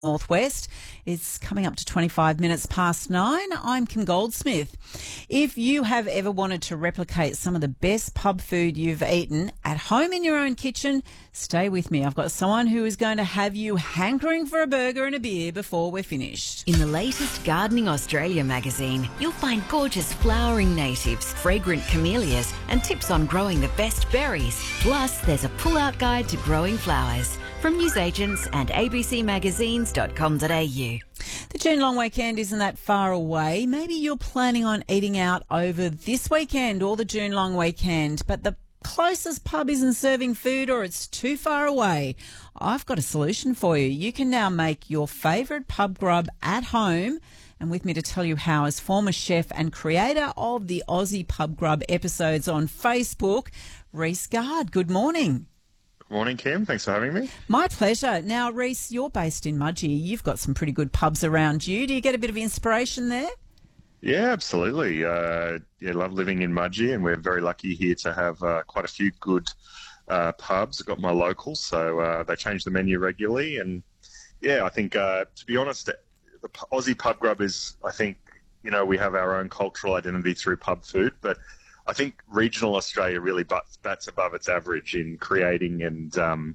Northwest. It's coming up to 25 minutes past 9. I'm Kim Goldsmith. If you have ever wanted to replicate some of the best pub food you've eaten at home in your own kitchen, stay with me. I've got someone who is going to have you hankering for a burger and a beer before we're finished. In the latest Gardening Australia magazine, you'll find gorgeous flowering natives, fragrant camellias, and tips on growing the best berries. Plus, there's a pull-out guide to growing flowers. From newsagents and abcmagazines.com.au. The June long weekend isn't that far away. Maybe you're planning on eating out over this weekend or the June long weekend, but the closest pub isn't serving food or it's too far away. I've got a solution for you. You can now make your favourite pub grub at home. And with me to tell you how is former chef and creator of the Aussie Pub Grub episodes on Facebook, Rhys Guard. Good morning. Morning, Kim. Thanks for having me. My pleasure. Now, Rhys, you're based in Mudgee. You've got some pretty good pubs around you. Do you get a bit of inspiration there? Yeah, absolutely. Love living in Mudgee, and we're very lucky here to have quite a few good pubs. I've got my locals, so they change the menu regularly. And, yeah, I think, to be honest, the Aussie Pub Grub is, I think, we have our own cultural identity through pub food, but I think regional Australia really bats above its average in creating and,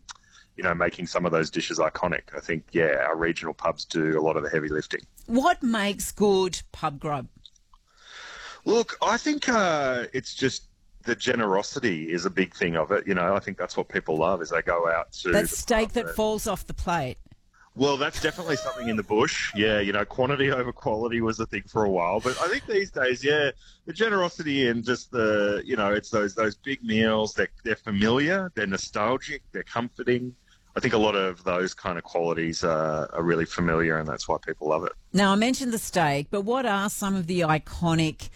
making some of those dishes iconic. I think, our regional pubs do a lot of the heavy lifting. What makes good pub grub? Look, I think it's just the generosity is a big thing of it. I think that's what people love is they go out to... That steak that falls off the plate. Well, that's definitely something in the bush. Yeah, quantity over quality was a thing for a while. But I think these days, the generosity and just the, it's those big meals, they're familiar, they're nostalgic, they're comforting. I think a lot of those kind of qualities are really familiar, and that's why people love it. Now, I mentioned the steak, but what are some of the iconic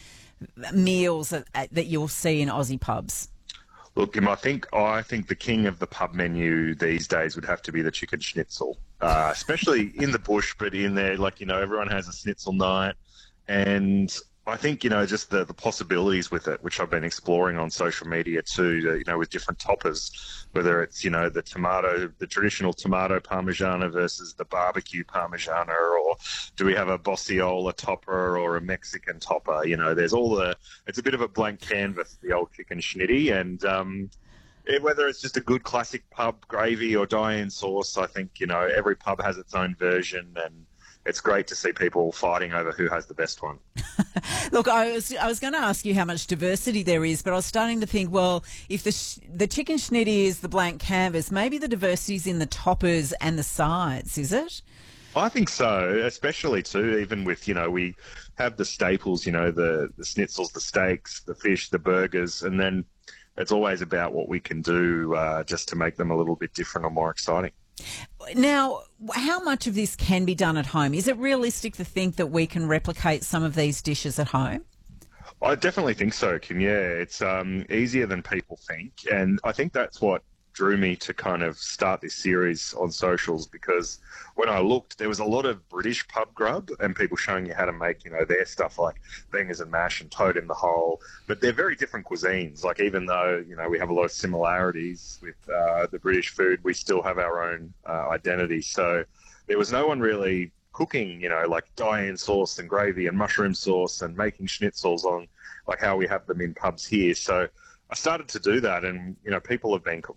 meals that you'll see in Aussie pubs? Look, Kim, I think the king of the pub menu these days would have to be the chicken schnitzel, especially in the bush, but in there, everyone has a schnitzel night. And I think, just the possibilities with it, which I've been exploring on social media too, with different toppers, whether it's, the traditional tomato parmigiana versus the barbecue parmigiana, or do we have a Bossiola topper or a Mexican topper? There's it's a bit of a blank canvas, the old chicken schnitty. And whether it's just a good classic pub gravy or Diane sauce, I think, every pub has its own version, and it's great to see people fighting over who has the best one. Look, I was going to ask you how much diversity there is, but I was starting to think, well, if the chicken schnitty is the blank canvas, maybe the diversity is in the toppers and the sides, is it? I think so, especially too, even with, we have the staples, the schnitzels, the steaks, the fish, the burgers, and then it's always about what we can do just to make them a little bit different or more exciting. Now, how much of this can be done at home? Is it realistic to think that we can replicate some of these dishes at home? I definitely think so, Kim. Yeah, it's easier than people think. And I think that's what drew me to kind of start this series on socials, because when I looked, there was a lot of British pub grub and people showing you how to make, their stuff like bangers and mash and toad in the hole. But they're very different cuisines. Like, even though, we have a lot of similarities with the British food, we still have our own identity. So there was no one really cooking, like Diane sauce and gravy and mushroom sauce and making schnitzels on like how we have them in pubs here. So I started to do that, and, people have been,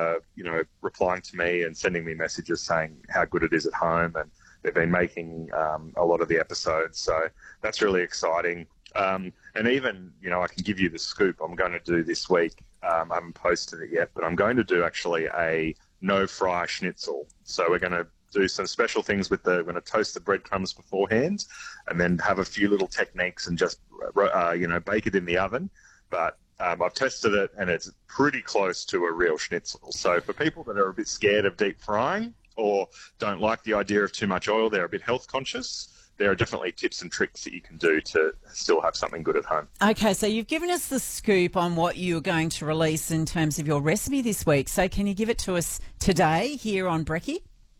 replying to me and sending me messages saying how good it is at home, and they've been making a lot of the episodes. So that's really exciting. And even, I can give you the scoop I'm going to do this week. I haven't posted it yet, but I'm going to do actually a no-fry schnitzel. So we're going to do some special things with we're going to toast the breadcrumbs beforehand and then have a few little techniques and just, bake it in the oven. But I've tested it, and it's pretty close to a real schnitzel. So for people that are a bit scared of deep frying or don't like the idea of too much oil, they're a bit health conscious, there are definitely tips and tricks that you can do to still have something good at home. Okay, so you've given us the scoop on what you're going to release in terms of your recipe this week. So can you give it to us today here on Brekkie?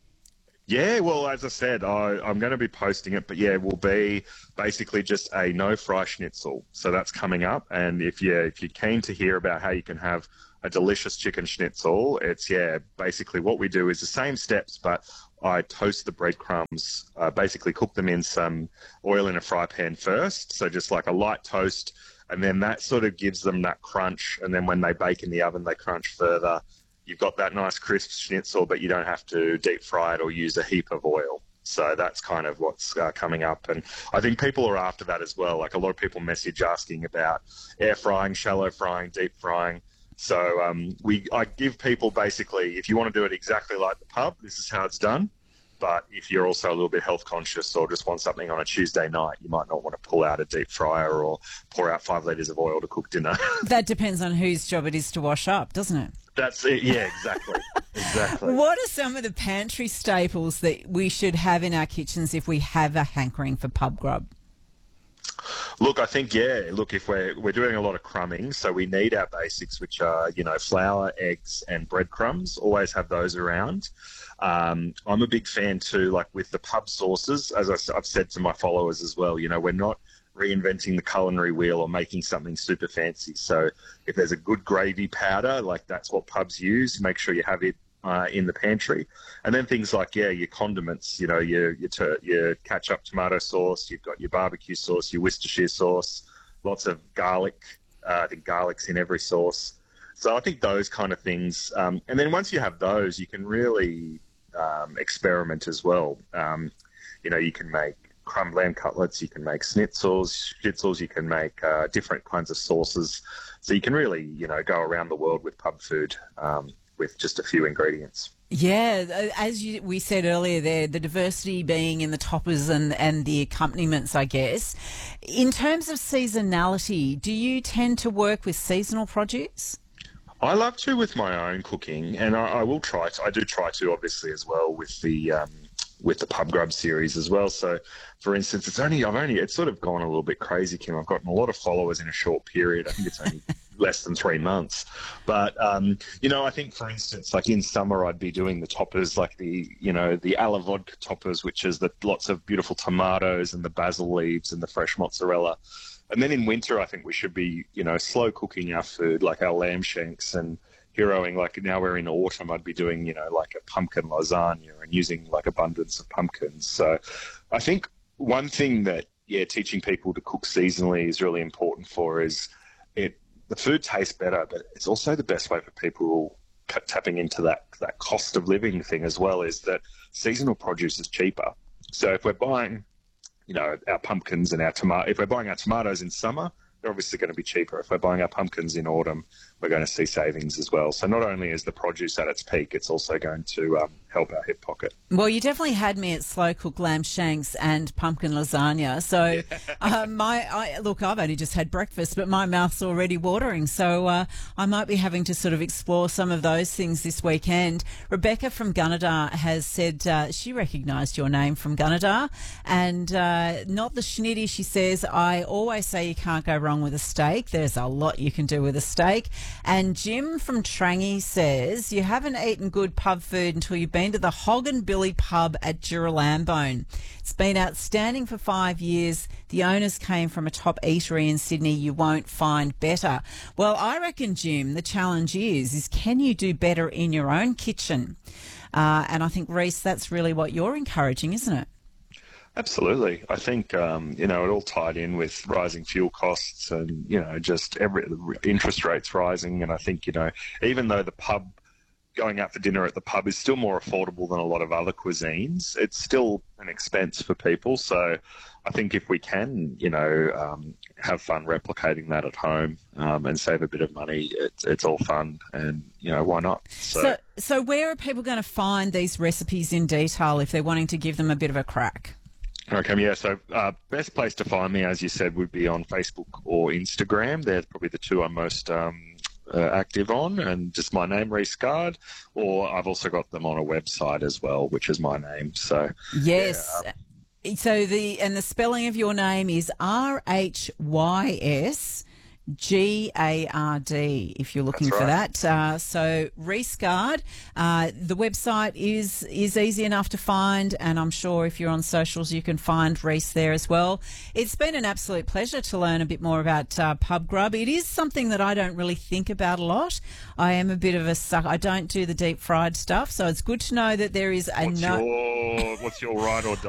Yeah, well, as I said, I'm going to be posting it, but yeah, it will be basically just a no-fry schnitzel. So that's coming up, and if you're keen to hear about how you can have a delicious chicken schnitzel. It's, basically what we do is the same steps, but I toast the breadcrumbs, basically cook them in some oil in a fry pan first. So just like a light toast, and then that sort of gives them that crunch. And then when they bake in the oven, they crunch further. You've got that nice crisp schnitzel, but you don't have to deep fry it or use a heap of oil. So that's kind of what's coming up. And I think people are after that as well. Like a lot of people message asking about air frying, shallow frying, deep frying. So I give people basically, if you want to do it exactly like the pub, this is how it's done. But if you're also a little bit health conscious or just want something on a Tuesday night, you might not want to pull out a deep fryer or pour out 5 litres of oil to cook dinner. That depends on whose job it is to wash up, doesn't it? That's it. Yeah, exactly. Exactly. What are some of the pantry staples that we should have in our kitchens if we have a hankering for pub grub? Look, I think, if we're doing a lot of crumbing, so we need our basics, which are, flour, eggs and breadcrumbs. Always have those around. I'm a big fan too, like with the pub sauces, as I've said to my followers as well, we're not reinventing the culinary wheel or making something super fancy. So if there's a good gravy powder, like that's what pubs use, make sure you have it in the pantry. And then things like, your condiments, your ketchup, tomato sauce, you've got your barbecue sauce, your Worcestershire sauce, lots of garlic. I think garlic's in every sauce. So I think those kind of things. And then once you have those, you can really experiment as well. You can make crumb lamb cutlets, you can make schnitzels, you can make different kinds of sauces. So you can really, go around the world with pub food with just a few ingredients. Yeah, as we said earlier there, the diversity being in the toppers and the accompaniments, I guess. In terms of seasonality, do you tend to work with seasonal produce? I love to with my own cooking, and I will try to. I do try to, obviously, as well with the Pub Grub series as well. So, for instance, it's sort of gone a little bit crazy, Kim. I've gotten a lot of followers in a short period. I think it's only less than 3 months. But, I think, for instance, like in summer, I'd be doing the toppers, like the alla vodka toppers, which is the lots of beautiful tomatoes and the basil leaves and the fresh mozzarella. And then in winter, I think we should be, slow cooking our food, like our lamb shanks, and heroing, like now we're in autumn, I'd be doing, like a pumpkin lasagna and using like abundance of pumpkins. So I think one thing that, teaching people to cook seasonally is really important for is the food tastes better, but it's also the best way for people tapping into that cost of living thing as well, is that seasonal produce is cheaper. So if we're buying our pumpkins and if we're buying our tomatoes in summer, they're obviously going to be cheaper. If we're buying our pumpkins in autumn, we're going to see savings as well. So not only is the produce at its peak, it's also going to help our hip pocket. Well, you definitely had me at slow cooked lamb shanks and pumpkin lasagna. So, I've only just had breakfast, but my mouth's already watering. So I might be having to sort of explore some of those things this weekend. Rebecca from Gunnedah has said she recognised your name from Gunnedah, and not the schnitty. She says, I always say you can't go wrong with a steak. There's a lot you can do with a steak. And Jim from Trangie says, you haven't eaten good pub food until you've been to the Hog and Billy pub at Giralambone. It's been outstanding for 5 years. The owners came from a top eatery in Sydney. You won't find better. Well, I reckon, Jim, the challenge is can you do better in your own kitchen? And I think, Reese, that's really what you're encouraging, isn't it? Absolutely. I think, it all tied in with rising fuel costs and, just interest rates rising. And I think, even though going out for dinner at the pub is still more affordable than a lot of other cuisines, it's still an expense for people. So I think if we can, have fun replicating that at home and save a bit of money, it's all fun, and, why not? So where are people going to find these recipes in detail if they're wanting to give them a bit of a crack? Okay, so best place to find me, as you said, would be on Facebook or Instagram. They're probably the two I'm most active on, and just my name, Reese Guard, or I've also got them on a website as well, which is my name. So yes. So the spelling of your name is RHYS Gard, if you're looking for that. So Reese Gard, the website is easy enough to find, and I'm sure if you're on socials you can find Reese there as well. It's been an absolute pleasure to learn a bit more about pub grub. It is something that I don't really think about a lot. I am a bit of a sucker. I don't do the deep fried stuff, so it's good to know that there is a What's your ride or die?